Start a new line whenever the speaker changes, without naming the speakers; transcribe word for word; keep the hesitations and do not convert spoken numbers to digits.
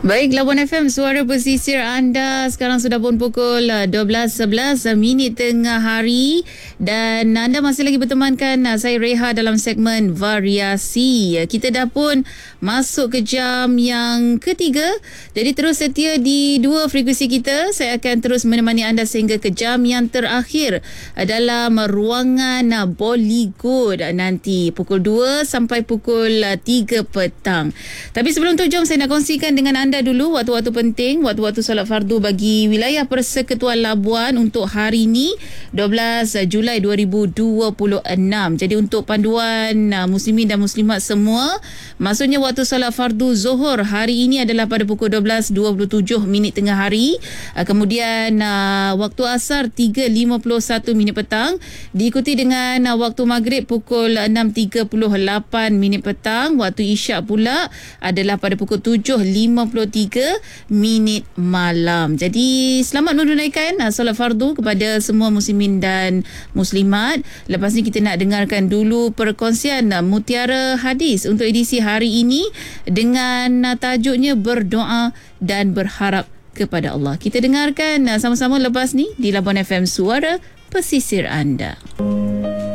Baik, Labuan F M, suara pesisir anda. Sekarang sudah pun pukul dua belas sebelas minit tengah hari. Dan anda masih lagi bertemankan saya Reha dalam segmen Variasi. Kita dah pun masuk ke jam yang ketiga. Jadi terus setia di dua frekuensi kita. Saya akan terus menemani anda sehingga ke jam yang terakhir dalam ruangan Bollywood nanti. Pukul dua sampai pukul tiga petang. Tapi sebelum tu, jom saya nak kongsikan dengan anda Anda dulu waktu-waktu penting, waktu-waktu solat fardu bagi wilayah Persekutuan Labuan untuk hari ini dua belas Julai dua ribu dua puluh enam. Jadi untuk panduan uh, muslimin dan muslimat semua, maksudnya waktu solat fardu Zuhur hari ini adalah pada pukul dua belas dua puluh tujuh minit tengah hari. Uh, kemudian uh, waktu asar tiga lima puluh satu minit petang, diikuti dengan uh, waktu maghrib pukul enam tiga puluh lapan minit petang. Waktu isyak pula adalah pada pukul tujuh lima puluh tiga minit malam. Jadi selamat menunaikan uh, solat fardu kepada semua muslimin dan muslimat. Lepas ni kita nak dengarkan dulu perkongsian uh, mutiara hadis untuk edisi hari ini dengan uh, tajuknya berdoa dan berharap kepada Allah. Kita dengarkan uh, sama-sama lepas ni di Labuan F M, suara pesisir anda.